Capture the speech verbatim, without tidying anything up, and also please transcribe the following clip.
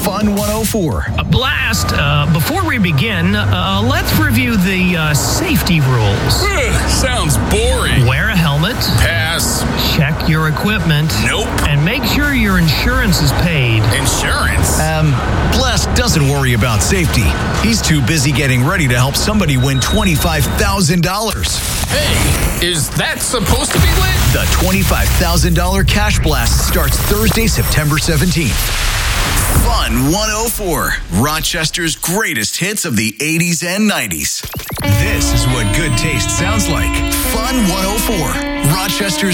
Fun one oh four. A blast. Uh, before we begin, uh, let's review the uh, safety rules. Sounds boring. Wear a helmet. Pass. Check your equipment. Nope. And make sure your insurance is paid. Insurance? Um, Blast doesn't worry about safety. He's too busy getting ready to help somebody win twenty-five thousand dollars. Hey, is that supposed to be lit? The twenty-five thousand dollars Cash Blast starts Thursday, September seventeenth. Fun one oh four, Rochester's greatest hits of the eighties and nineties. This is what good taste sounds like. Fun one oh four, Rochester's